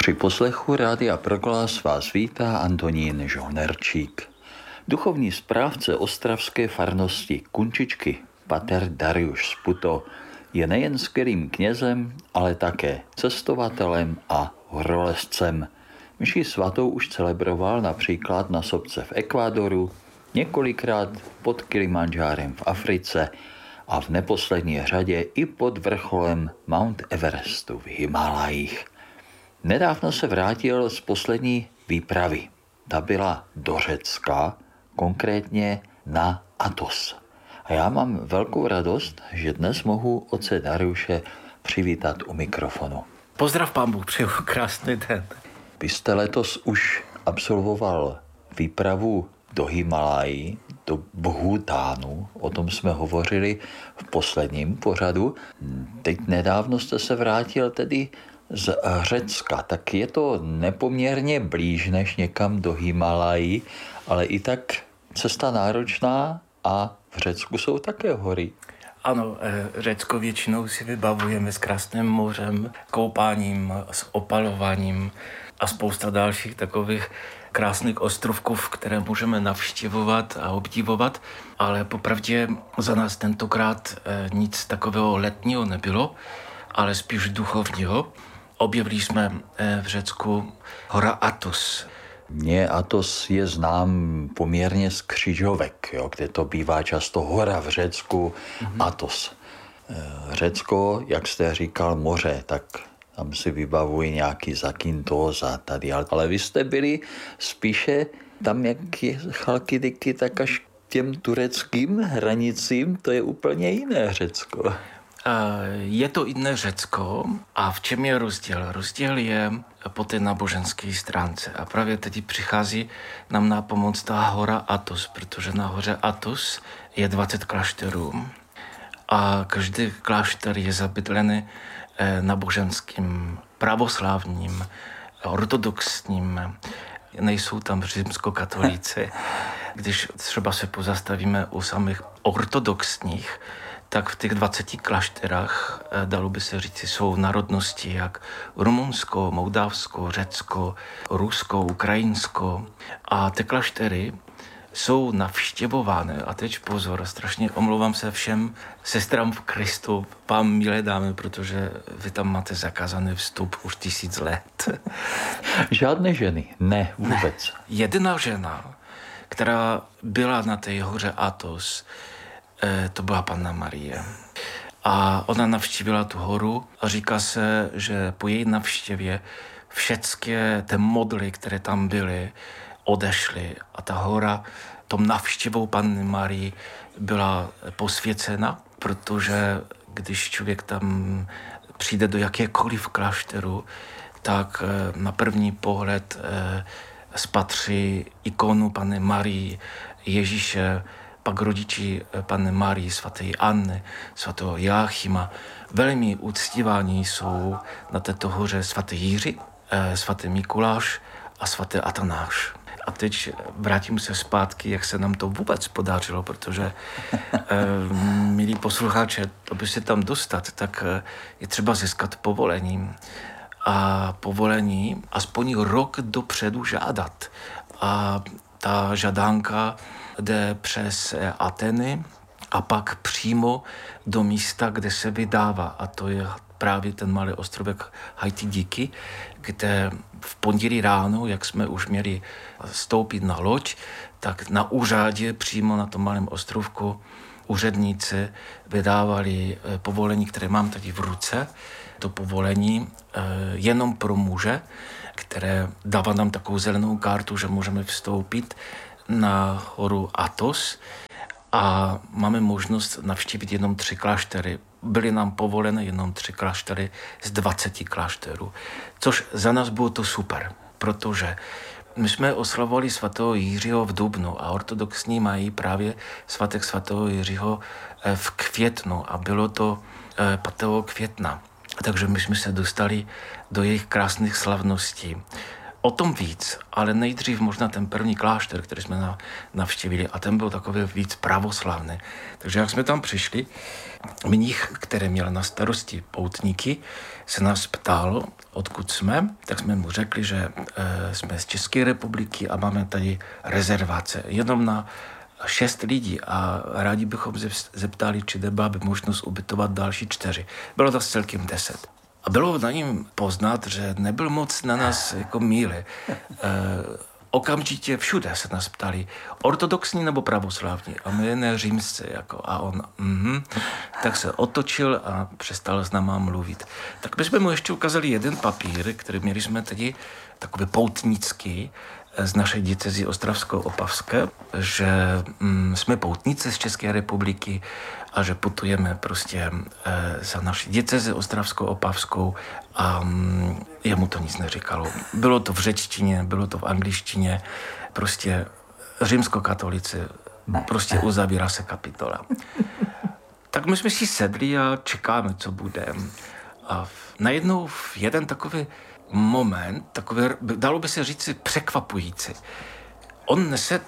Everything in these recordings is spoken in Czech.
Při poslechu Rádia Proglas vás vítá Antonín Žolnerčík. Duchovní správce ostravské farnosti Kunčičky, pater Dariuš Sputo, je nejen skvělým knězem, ale také cestovatelem a horolezcem. Mši svatou už celebroval například na sopce v Ekvádoru, několikrát pod Kilimandžárem v Africe a v neposlední řadě i pod vrcholem Mount Everestu v Himalajích. Nedávno se vrátil z poslední výpravy. Ta byla do Řecka, konkrétně na Athos. A já mám velkou radost, že dnes mohu otce Dariuše přivítat u mikrofonu. Pozdrav, pán Bůh, přeju krásný den. Vy jste letos už absolvoval výpravu do Himalají, do Bhutánu, o tom jsme hovořili v posledním pořadu. Teď nedávno jste se vrátil tedy z Řecka, tak je to nepoměrně blíž než někam do Himalají, ale i tak cesta náročná a v Řecku jsou také hory. Ano, Řecko většinou si vybavujeme s krásným mořem, koupáním, s opalováním a spousta dalších takových krásných ostrovků, které můžeme navštěvovat a obdivovat, ale popravdě za nás tentokrát nic takového letního nebylo, ale spíš duchovního. Objevili jsme v Řecku hora Athos. Mně Athos je znám poměrně z křižovek, kde to bývá často hora v Řecku, Athos. Řecko, jak jste říkal, moře, tak tam si vybavuji nějaký Zakynthos a tady, ale vy jste byli spíše tam, jak je Chalkidiky, tak až k těm tureckým hranicím, to je úplně jiné Řecko. Je to jiné Řecko a v čem je rozdíl? Rozdíl je po té náboženské stránce a právě teď přichází nám na pomoc ta hora Athos, protože na hoře Athos je 20 klášterů a každý klášter je zabydlený náboženským, pravoslávním, ortodoxním, nejsou tam římskokatolíci. Když třeba se pozastavíme u samých ortodoxních, tak v těch 20 klášterách, dalo by se říct, jsou národnosti jak Rumunsko, Moldavsko, Řecko, Rusko, Ukrajinsko. A ty kláštery jsou navštěvovány. A teď pozor, strašně omlouvám se všem sestrám v Kristu, vám milé dámy, protože vy tam máte zakázaný vstup už 1000 let. Žádné ženy? Ne, vůbec. Ne. Jediná žena, která byla na té hoře Athos, to byla Panna Marie. A ona navštívila tu horu a říká se, že po její navštěvě všechny ty modly, které tam byly, odešly. A ta hora tom navštěvou Panny Marie byla posvěcena, protože když člověk tam přijde do jakékoliv klášteru, tak na první pohled spatří ikonu Panny Marie, Ježíše, pak rodiči Panny Marie, svaté Anny, svatého Jáchyma. Velmi uctíváni jsou na této hoře svatý Jiří, svatý Mikuláš a svatý Atanáš. A teď vrátím se zpátky, jak se nám to vůbec podařilo, protože, milí posluchače, aby se tam dostat, tak je třeba získat povolení. A povolení aspoň rok dopředu žádat. A ta žádánka jde přes Ateny a pak přímo do místa, kde se vydává. A to je právě ten malý ostrovek Chalkidiky, kde v pondělí ráno, jak jsme už měli stoupit na loď, tak na úřadě přímo na tom malém ostrovku úředníci vydávali povolení, které mám tady v ruce. To povolení jenom pro muže, které dává nám takovou zelenou kartu, že můžeme vstoupit na horu Athos a máme možnost navštívit jenom 3 kláštery. Byly nám povoleny jenom 3 kláštery z 20 klášterů, což za nás bylo to super, protože my jsme oslavovali svatého Jiřího v dubnu a ortodoxní mají právě svatek svatého Jiřího v květnu a bylo to 5. května. Takže my jsme se dostali do jejich krásných slavností. O tom víc, ale nejdřív možná ten první klášter, který jsme navštívili, a ten byl takový víc pravoslavný. Takže jak jsme tam přišli, mních, který měl na starosti poutníky, se nás ptal, odkud jsme, tak jsme mu řekli, že jsme z České republiky a máme tady rezervace jenom na 6 lidí a rádi bychom zeptali, či nebyla by možnost ubytovat další 4. Bylo to celkem 10. A bylo na něm poznat, že nebyl moc na nás jako milý. Okamžitě všude se nás ptali, ortodoxní nebo pravoslavní? A my ne římsci. Jako, a on, tak se otočil a přestal s náma mluvit. Tak my jsme mu ještě ukázali jeden papír, který měli jsme tedy takový poutnický, z naší diecézy Ostravsko-Opavské, že jsme poutníci z České republiky a že putujeme prostě za naší diecézi Ostravsko-Opavskou a jemu to nic neříkalo. Bylo to v řečtině, bylo to v angličtině, prostě římskokatolici, prostě uzavírá se kapitola. Tak my jsme si sedli a čekáme, co bude. A najednou v jeden takový moment, takový, dalo by se říct, překvapující. On nese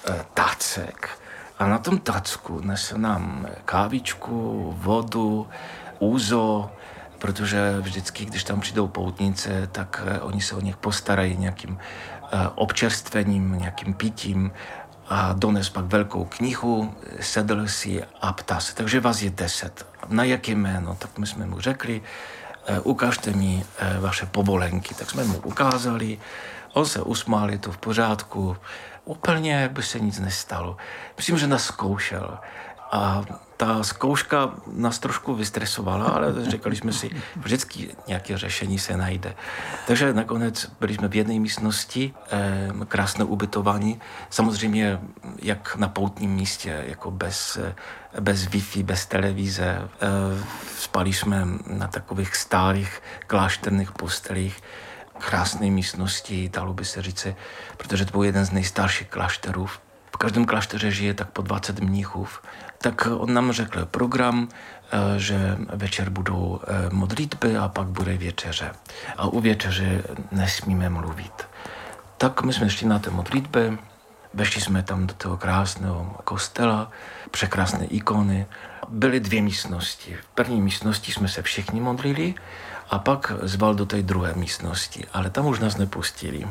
tácek a na tom tácku nese nám kávičku, vodu, úzo, protože vždycky, když tam přijdou poutníci, tak oni se o nich postarají nějakým občerstvením, nějakým pitím a dones pak velkou knihu, sedl si a ptá se, takže vás je 10. Na jaké jméno? Tak my jsme mu řekli, ukážte mi vaše povolenky. Tak jsme mu ukázali, on se usmál, je to v pořádku, úplně by se nic nestalo. Myslím, že nás zkoušel. A ta zkouška nás trošku vystresovala, ale říkali jsme si, vždycky nějaké řešení se najde. Takže nakonec byli jsme v jedné místnosti, krásné ubytování, samozřejmě jak na poutním místě, jako bez Wi-Fi, bez televize. Spali jsme na takových starých klášterných postelích, krásné místnosti, dalo by se říci, protože to byl jeden z nejstarších klášterů. V každém klášteře žije tak po 20 mnichů. Tak on nám řekl program, že večer budou modlitby a pak bude večeře. A u večeře nesmíme mluvit. Tak my jsme šli na té modlitby, vešli jsme tam do toho krásného kostela, překrásné ikony. Byly 2 místnosti. V první místnosti jsme se všichni modlili a pak zval do té druhé místnosti, ale tam už nás nepustili,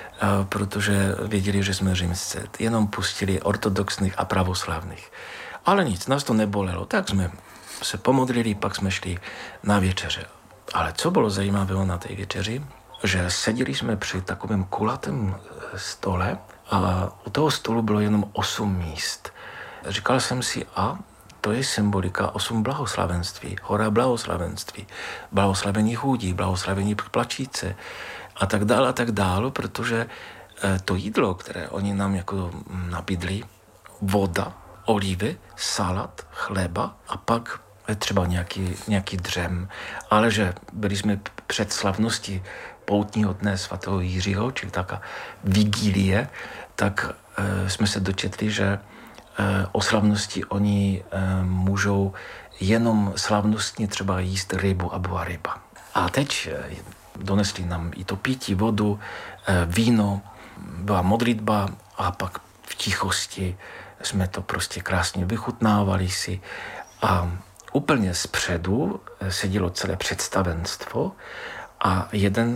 protože věděli, že jsme římsci. Jenom pustili ortodoxních a pravoslavných. Ale nic, nás to nebolelo, tak jsme se pomodlili, pak jsme šli na večeře. Ale co bylo zajímavého na té večeři, že seděli jsme při takovém kulatém stole a u toho stolu bylo jenom 8 míst. Říkal jsem si, to je symbolika 8 blahoslavenství, hora blahoslavenství, blahoslavení chudí, blahoslavení plačíce a tak dále, protože to jídlo, které oni nám jako nabídli, voda, olivy, salát, chleba a pak třeba nějaký dřem. Ale že byli jsme před slavností poutního dne svatého Jiřího, čili taká vigílie, tak jsme se dočetli, že o slavnosti oni můžou jenom slavnostně třeba jíst rybu a byla ryba. A teď donesli nám i to pití, vodu, víno, byla modlitba a pak v tichosti jsme to prostě krásně vychutnávali si a úplně zpředu sedělo celé představenstvo a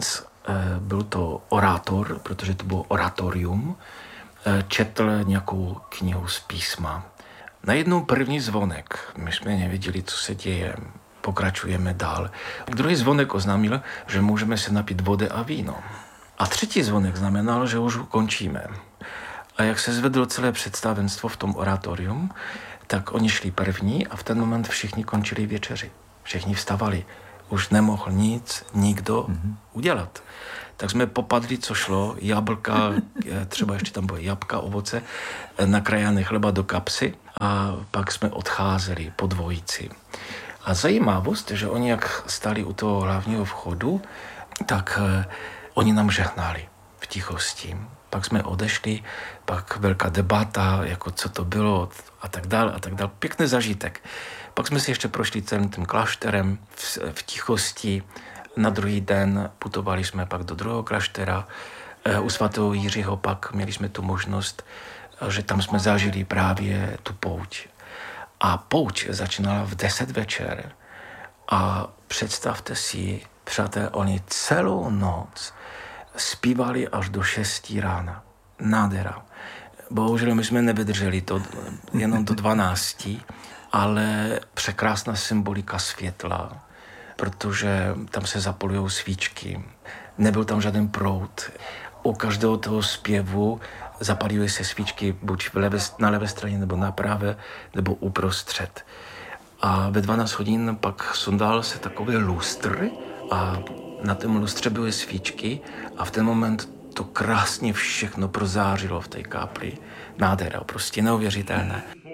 byl to orátor, protože to bylo oratorium, četl nějakou knihu z písma. Najednou první zvonek, my jsme nevěděli, co se děje, pokračujeme dál. Druhý zvonek oznámil, že můžeme se napít vody a víno. A třetí zvonek znamenal, že už končíme. A jak se zvedlo celé představenstvo v tom oratorium, tak oni šli první a v ten moment všichni končili večeři. Všichni vstávali. Už nemohl nikdo udělat. Tak jsme popadli, co šlo, jablka, třeba ještě tam bylo jabka, ovoce, nakrájené chleba do kapsy a pak jsme odcházeli po dvojici. A zajímavost, že oni jak stali u toho hlavního vchodu, tak oni nám žehnali v tichosti. Pak jsme odešli, pak velká debata, jako co to bylo a tak dále. Pěkný zažitek. Pak jsme si ještě prošli celým tím klášterem v tichosti. Na druhý den putovali jsme pak do druhého kláštera. U svatého Jiřího pak měli jsme tu možnost, že tam jsme zažili právě tu pouť. A pouť začínala v 10 večer. A představte si, Přátelé, oni celou noc zpívali až do 6 rána. Nádhera. Bohužel my jsme nevydrželi to jenom do 12, ale překrásná symbolika světla, protože tam se zapalují svíčky. Nebyl tam žádný proud. U každého toho zpěvu zapalily se svíčky buď na levé straně, nebo na pravé, nebo uprostřed. A ve 12 hodin pak sundal se takový lustr a na tom lustře byly svíčky a v ten moment to krásně všechno prozářilo v té kapli. Nádhera, prostě neuvěřitelné.